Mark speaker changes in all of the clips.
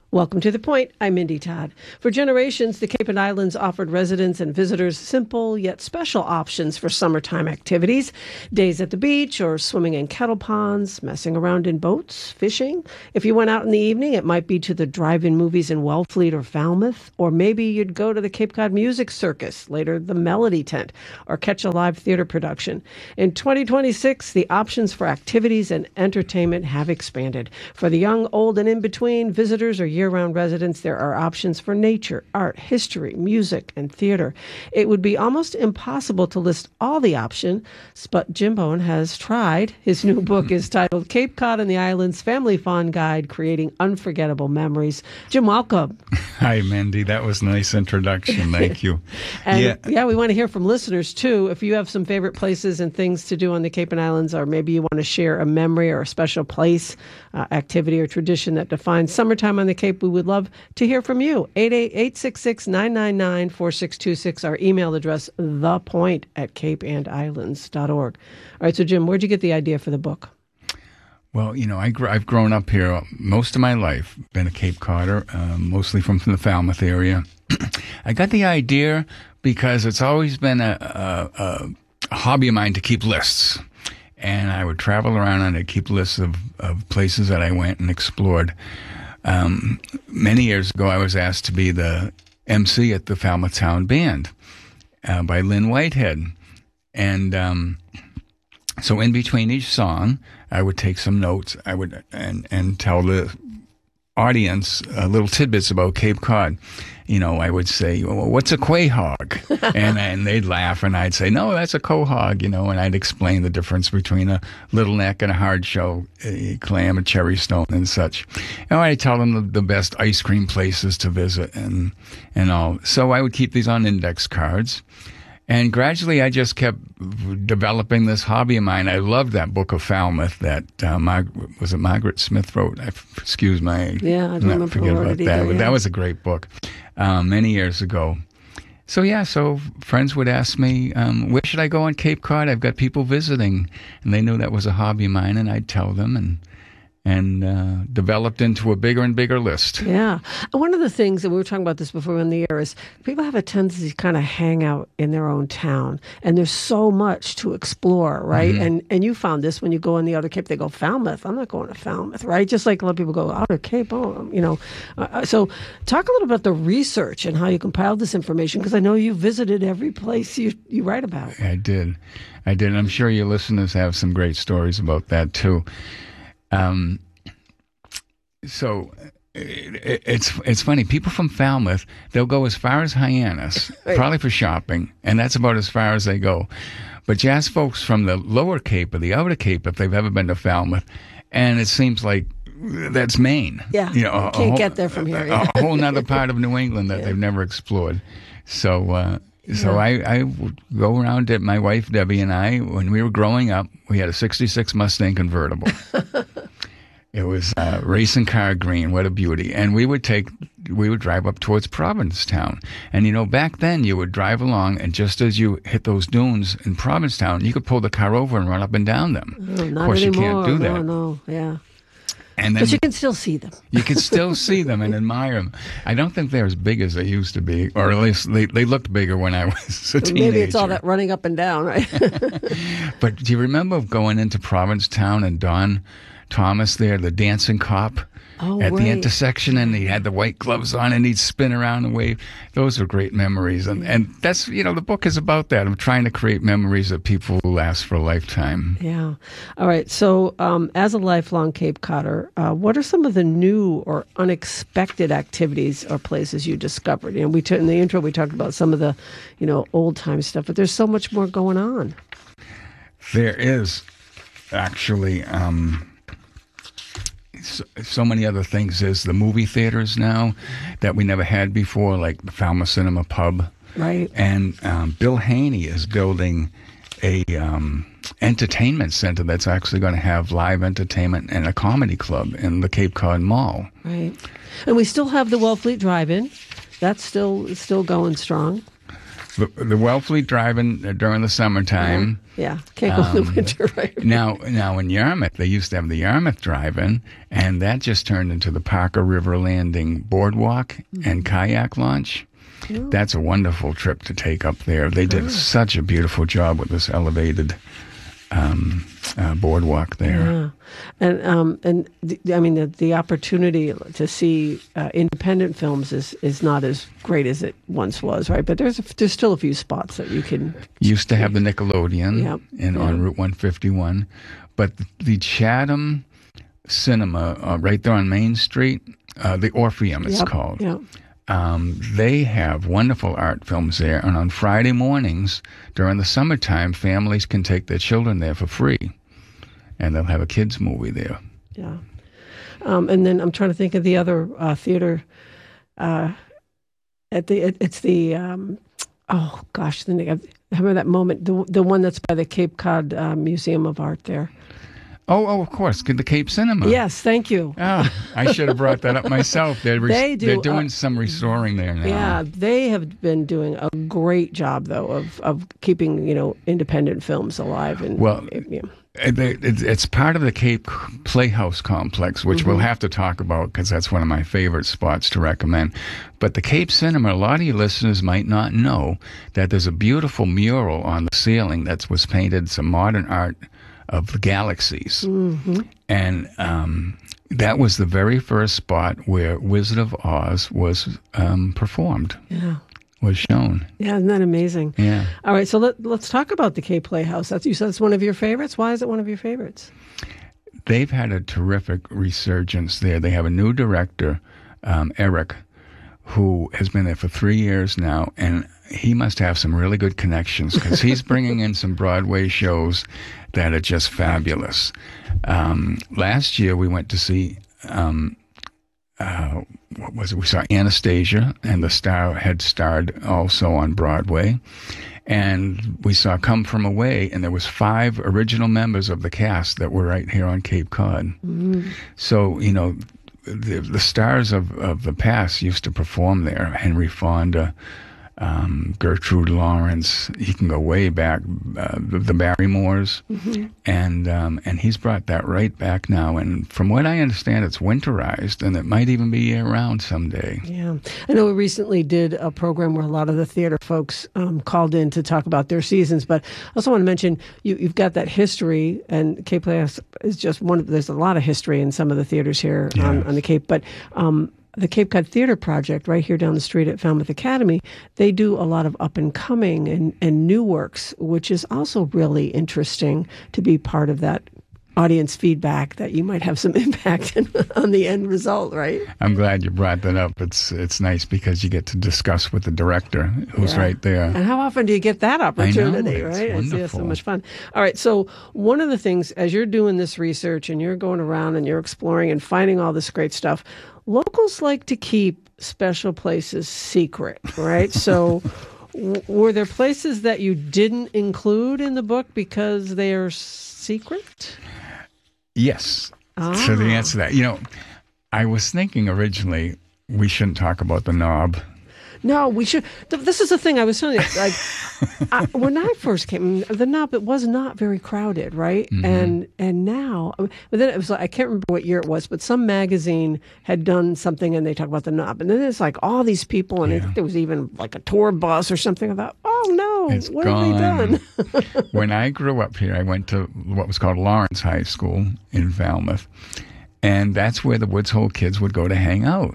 Speaker 1: Welcome to The Point. I'm Mindy Todd. For generations, the Cape and Islands offered residents and visitors simple yet special options for summertime activities. Days at the beach or swimming in kettle ponds, messing around in boats, fishing. If you went out in the evening, it might be to the drive-in movies in Wellfleet or Falmouth, or maybe you'd go to the Cape Cod Music Circus, later the Melody Tent, or catch a live theater production. In 2026, the options for activities and entertainment have expanded. For the young, old, and in between, visitors or year-round residents, there are options for nature, art, history, music, and theater. It would be almost impossible to list all the options, but Jim Bowen has tried. His new book is titled Cape Cod and the Islands Family Fun Guide, Creating Unforgettable Memories. Jim, welcome.
Speaker 2: Hi, Mindy. That was a nice introduction. Thank you.
Speaker 1: And we want to hear from listeners, too. If you have some favorite places and things to do on the Cape and Islands, or maybe you want to share a memory or a special place, activity or tradition that defines summertime on the Cape, we would love to hear from you. 866-999-4626, our email address, thepoint@capeandislands.org. All right, so Jim, where'd you get the idea for the book?
Speaker 2: Well, I've grown up here most of my life, been a Cape Codder, mostly from the Falmouth area. I got the idea because it's always been a hobby of mine to keep lists. And I would travel around and I'd keep lists of places that I went and explored. Many years ago, I was asked to be the MC at the Falmouth Town Band by Lynn Whitehead. And so in between each song, I would take some notes. I would and tell the audience little tidbits about Cape Cod. I would say, well, what's a quahog? and they'd laugh, and I'd say, no, that's a quahog, and I'd explain the difference between a little neck and a hard shell clam, a cherry stone, and such. I'd tell them the best ice cream places to visit and all. So I would keep these on index cards. And gradually, I just kept developing this hobby of mine. I loved that book of Falmouth that Margaret Smith wrote. Excuse my...
Speaker 1: Yeah, I don't remember
Speaker 2: forget about that.
Speaker 1: Either,
Speaker 2: But that was a great book many years ago. So friends would ask me, where should I go on Cape Cod? I've got people visiting. And they knew that was a hobby of mine, and I'd tell them, and developed into a bigger and bigger list.
Speaker 1: Yeah. One of the things, and we were talking about this before on the air, is people have a tendency to kind of hang out in their own town. And there's so much to explore, right? Mm-hmm. And you found this when you go on the Outer Cape, they go, Falmouth? I'm not going to Falmouth, right? Just like a lot of people go, Outer Cape, So talk a little about the research and how you compiled this information, because I know you visited every place you write about.
Speaker 2: I did. I'm sure your listeners have some great stories about that, too. So it's funny. People from Falmouth, they'll go as far as Hyannis, right, probably for shopping, and that's about as far as they go. But you ask folks from the Lower Cape or the Outer Cape if they've ever been to Falmouth, and it seems like that's Maine.
Speaker 1: Yeah, you can't get there from here.
Speaker 2: Yeah. A whole other part of New England that they've never explored. So I would go around it. My wife, Debbie, and I, when we were growing up, we had a 66 Mustang convertible. It was racing car green. What a beauty. And we would drive up towards Provincetown. And, back then you would drive along, and just as you hit those dunes in Provincetown, you could pull the car over and run up and down them.
Speaker 1: Not
Speaker 2: of course,
Speaker 1: anymore.
Speaker 2: You can't do that.
Speaker 1: No, yeah.
Speaker 2: And then,
Speaker 1: but you can still see them.
Speaker 2: You can still see them and admire them. I don't think they're as big as they used to be, or at least they looked bigger when I was a teenager.
Speaker 1: Maybe it's all that running up and down, right?
Speaker 2: But do you remember going into Provincetown and Don Thomas there, the dancing cop, at the intersection, and he had the white gloves on, and he'd spin around and wave. Those are great memories, and that's, the book is about that. I'm trying to create memories that people will last for a lifetime.
Speaker 1: Yeah. All right. So, as a lifelong Cape Codder, what are some of the new or unexpected activities or places you discovered? In the intro, we talked about some of the, old time stuff, but there's so much more going on.
Speaker 2: There is actually. So many other things. There's the movie theaters now that we never had before, like the Falmouth Cinema Pub.
Speaker 1: Right.
Speaker 2: And Bill Haney is building a entertainment center that's actually going to have live entertainment and a comedy club in the Cape Cod Mall.
Speaker 1: Right. And we still have the Wellfleet Drive-In. That's still going strong.
Speaker 2: the Wellfleet driving during the summertime.
Speaker 1: Yeah, can't go in the winter, right?
Speaker 2: Now in Yarmouth, they used to have the Yarmouth drive-in, and that just turned into the Parker River Landing Boardwalk and kayak launch. Oh. That's a wonderful trip to take up there. They did such a beautiful job with this elevated boardwalk there.
Speaker 1: Yeah. The opportunity to see independent films is not as great as it once was, right? But there's still a few spots that you can.
Speaker 2: Used to have the Nickelodeon on Route 151, but the Chatham Cinema right there on Main Street, the Orpheum it's called.
Speaker 1: Yeah.
Speaker 2: They have wonderful art films there, and on Friday mornings during the summertime, families can take their children there for free, and they'll have a kids movie there.
Speaker 1: Yeah, and then I'm trying to think of the other theater. Remember that moment, the one that's by the Cape Cod Museum of Art there.
Speaker 2: Oh, of course, the Cape Cinema.
Speaker 1: Yes, thank you.
Speaker 2: Oh, I should have brought that up myself. They're doing some restoring there now.
Speaker 1: Yeah, they have been doing a great job, though, of keeping independent films alive. And
Speaker 2: it's part of the Cape Playhouse complex, which we'll have to talk about because that's one of my favorite spots to recommend. But the Cape Cinema, a lot of you listeners might not know that there's a beautiful mural on the ceiling that was painted, some modern art of the galaxies. And that was the very first spot where Wizard of Oz was performed.
Speaker 1: Yeah.
Speaker 2: Was shown.
Speaker 1: Yeah, isn't that amazing?
Speaker 2: Yeah.
Speaker 1: All right, so let's talk about the Cape Playhouse. You said it's one of your favorites. Why is it one of your favorites?
Speaker 2: They've had a terrific resurgence there. They have a new director, Eric, who has been there for 3 years now, and he must have some really good connections because he's bringing in some Broadway shows that are just fabulous. Last year we went to see, what was it? We saw Anastasia, and the star had starred also on Broadway. And we saw Come From Away, and there was 5 original members of the cast that were right here on Cape Cod. So, the stars of the past used to perform there. Henry Fonda, Gertrude Lawrence. He can go way back. The Barrymores, and he's brought that right back now. And from what I understand, it's winterized, and it might even be year round someday. Yeah,
Speaker 1: I know we recently did a program where a lot of the theater folks called in to talk about their seasons. But I also want to mention you've got that history, and Cape Playhouse is just one of. There's a lot of history in some of the theaters here on the Cape, but. The Cape Cod Theater Project, right here down the street at Falmouth Academy, they do a lot of up-and-coming and new works, which is also really interesting to be part of that audience feedback that you might have some impact on the end result, right? I'm
Speaker 2: glad you brought that up. It's nice because you get to discuss with the director who's right there.
Speaker 1: And how often do you get that opportunity,
Speaker 2: right?
Speaker 1: It's
Speaker 2: wonderful.
Speaker 1: It's so much fun. All right, so one of the things, as you're doing this research and you're going around and you're exploring and finding all this great stuff, locals like to keep special places secret, right? So were there places that you didn't include in the book because they are secret?
Speaker 2: Yes. So the answer to that, I was thinking originally we shouldn't talk about the Knob.
Speaker 1: No, we should. This is the thing I was telling you. Like, when I first came, the Knob, it was not very crowded, right? And now, but then it was like, I can't remember what year it was, but some magazine had done something and they talked about the Knob. And then it's like all these people, and I think there was even like a tour bus or something. I thought, oh no,
Speaker 2: it's
Speaker 1: what
Speaker 2: gone.
Speaker 1: have they done?
Speaker 2: When I grew up here, I went to what was called Lawrence High School in Falmouth. And that's where the Woods Hole kids would go to hang out.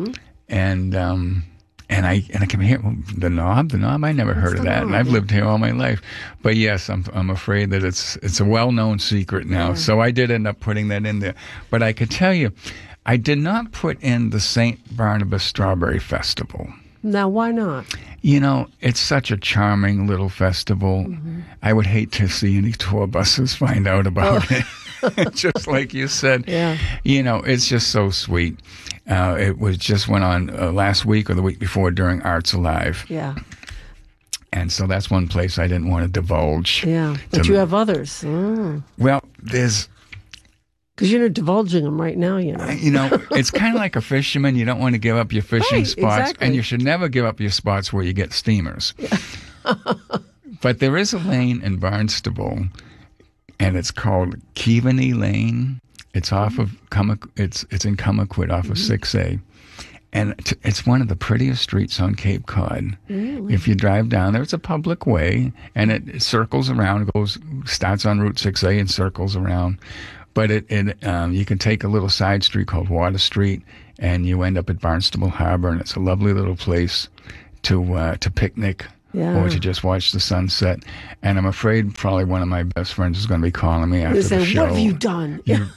Speaker 2: And I came here, the Knob, I never heard of that, and I've lived here all my life. But yes, I'm afraid that it's a well-known secret now. So I did end up putting that in there. But I could tell you, I did not put in the St. Barnabas Strawberry Festival.
Speaker 1: Now, why not?
Speaker 2: It's such a charming little festival. I would hate to see any tour buses find out about it. Just like you said, it's just so sweet. It was just went on last week or the week before during Arts Alive. Yeah. And so that's one place I didn't want to divulge.
Speaker 1: Yeah, but you have others.
Speaker 2: Well, there's...
Speaker 1: Because you're divulging them right now,
Speaker 2: it's kind of like a fisherman. You don't want to give up your fishing spots, and you should never give up your spots where you get steamers. Yeah. But there is a lane in Barnstable, and it's called Keaveney Lane. It's off of it's in Cummaquid off of 6A. And it's one of the prettiest streets on Cape Cod.
Speaker 1: Really?
Speaker 2: If you drive down there, it's a public way, and it circles around, starts on Route 6A and circles around. But you can take a little side street called Water Street, and you end up at Barnstable Harbor, and it's a lovely little place to picnic or to just watch the sunset. And I'm afraid probably one of my best friends is going to be calling me after the show.
Speaker 1: What have you done?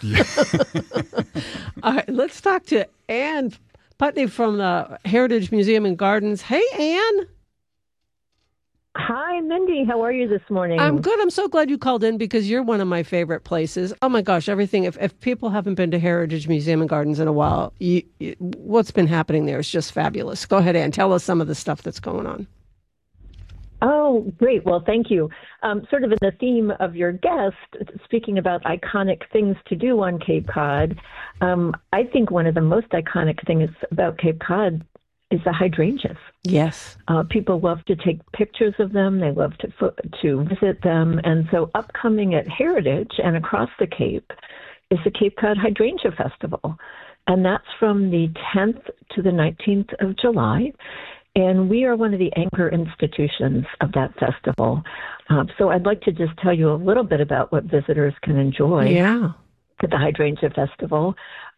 Speaker 1: All right, let's talk to Ann Putney from the Heritage Museum and Gardens. Hey, Ann.
Speaker 3: Hi, Mindy. How are you this morning?
Speaker 1: I'm good. I'm so glad you called in because you're one of my favorite places. Oh, my gosh, everything. If people haven't been to Heritage Museum and Gardens in a while, what's been happening there is just fabulous. Go ahead, Ann. Tell us some of the stuff that's going on.
Speaker 3: Oh, great. Well, thank you. Sort of in the theme of your guest, speaking about iconic things to do on Cape Cod, I think one of the most iconic things about Cape Cod is the hydrangeas.
Speaker 1: Yes.
Speaker 3: People love to take pictures of them. They love to visit them. And so upcoming at Heritage and across the Cape is the Cape Cod Hydrangea Festival. And that's from the 10th to the 19th of July. And we are one of the anchor institutions of that festival. So I'd like to just tell you a little bit about what visitors can enjoy at the Hydrangea Festival.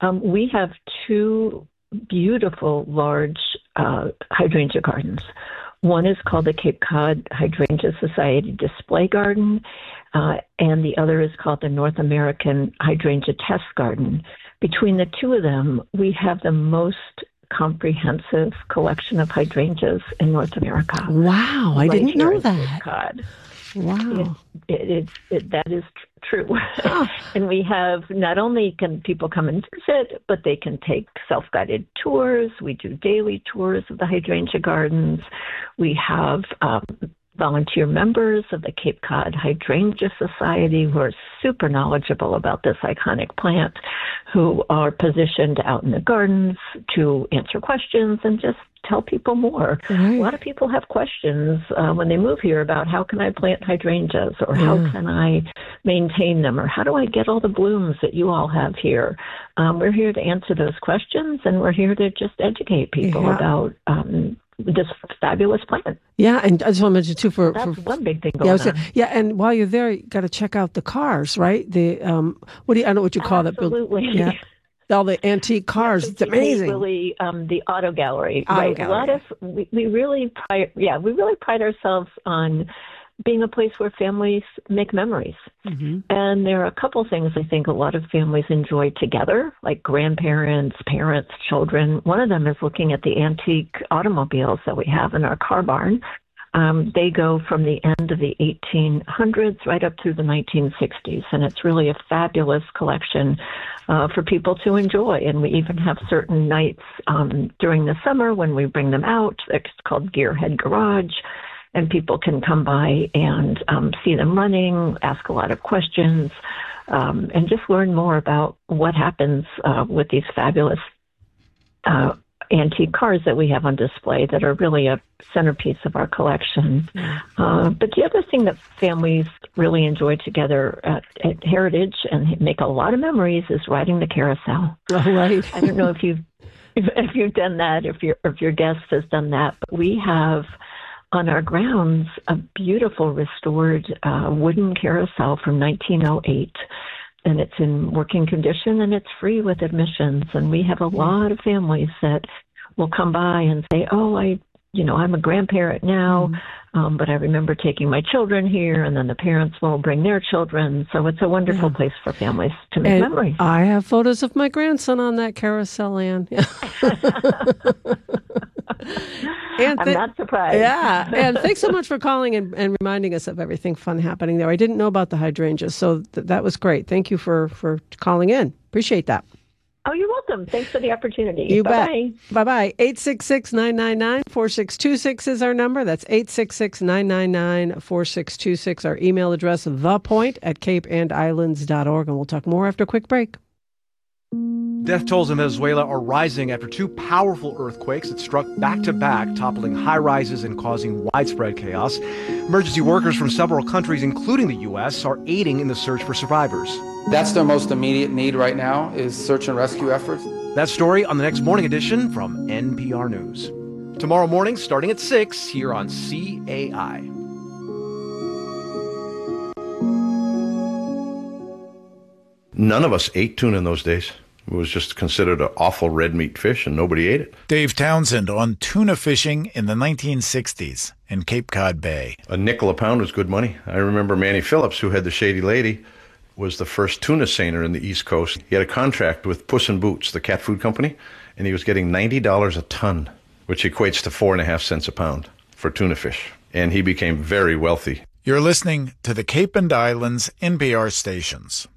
Speaker 3: We have two beautiful, large hydrangea gardens. One is called the Cape Cod Hydrangea Society Display Garden, and the other is called the North American Hydrangea Test Garden. Between the two of them, we have the most comprehensive collection of hydrangeas in North America.
Speaker 1: Wow, I didn't know that.
Speaker 3: Cape Cod.
Speaker 1: Wow.
Speaker 3: That is true. And we have, not only can people come and visit, but they can take self-guided tours. We do daily tours of the hydrangea gardens. We have volunteer members of the Cape Cod Hydrangea Society who are super knowledgeable about this iconic plant, who are positioned out in the gardens to answer questions and just tell people more. Right. A lot of people have questions when they move here about how can I plant hydrangeas, or how can I maintain them, or how do I get all the blooms that you all have here. We're here to answer those questions, and we're here to just educate people about this fabulous plant.
Speaker 1: Yeah, and I just want to mention too
Speaker 3: that's one big thing going on.
Speaker 1: Yeah, and while you're there, you got to check out the cars, right? The I don't know what you call that.
Speaker 3: Absolutely.
Speaker 1: Yeah. All the antique cars. It's amazing.
Speaker 3: Really, the auto gallery.
Speaker 1: Gallery.
Speaker 3: A lot of we really pride ourselves on being a place where families make memories. Mm-hmm. And there are a couple things I think a lot of families enjoy together, like grandparents, parents, children. One of them is looking at the antique automobiles that we have in our car barn. They go from the end of the 1800s right up through the 1960s, and it's really a fabulous collection for people to enjoy. And we even have certain nights during the summer when we bring them out. It's called Gearhead Garage, and people can come by and see them running, ask a lot of questions, and just learn more about what happens with these fabulous antique cars that we have on display that are really a centerpiece of our collection. But the other thing that families really enjoy together at Heritage and make a lot of memories is riding the carousel.
Speaker 1: Oh, right.
Speaker 3: I don't know if you've done that, if your guest has done that, but we have on our grounds a beautiful restored wooden carousel from 1908. And it's in working condition, and it's free with admissions. And we have a lot of families that will come by and say, I'm a grandparent now, but I remember taking my children here, and then the parents will bring their children. So it's a wonderful place for families to make memories.
Speaker 1: I have photos of my grandson on that carousel, Ann.
Speaker 3: I'm not surprised.
Speaker 1: Yeah, and thanks so much for calling and reminding us of everything fun happening there. I didn't know about the hydrangeas, so that was great. Thank you for calling in. Appreciate that.
Speaker 3: Oh, you're welcome. Thanks for the opportunity.
Speaker 1: You
Speaker 3: Bye-bye.
Speaker 1: bet. Bye-bye. 866-999-4626 is our number. That's 866-999-4626. Our email address, thepoint@capeandislands.org. And we'll talk more after a quick break.
Speaker 4: Death tolls in Venezuela are rising after two powerful earthquakes that struck back-to-back, toppling high-rises and causing widespread chaos. Emergency workers from several countries, including the U.S., are aiding in the search for survivors.
Speaker 5: That's their most immediate need right now, is search and rescue efforts.
Speaker 4: That story on the next morning edition from NPR News. Tomorrow morning, starting at 6, here on CAI.
Speaker 6: None of us ate tuna in those days. It was just considered an awful red meat fish, and nobody ate it.
Speaker 7: Dave Townsend on tuna fishing in the 1960s in Cape Cod Bay.
Speaker 6: A nickel a pound was good money. I remember Manny Phillips, who had the Shady Lady, was the first tuna seiner in the East Coast. He had a contract with Puss in Boots, the cat food company, and he was getting $90 a ton, which equates to 4.5 cents a pound for tuna fish. And he became very wealthy.
Speaker 7: You're listening to the Cape and Islands NPR stations.